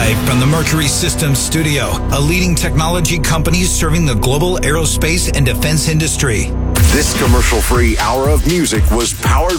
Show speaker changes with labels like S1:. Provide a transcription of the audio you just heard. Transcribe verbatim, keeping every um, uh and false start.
S1: Live from the Mercury Systems studio, a leading technology company serving the global aerospace and defense industry.
S2: This commercial-free hour of music was powered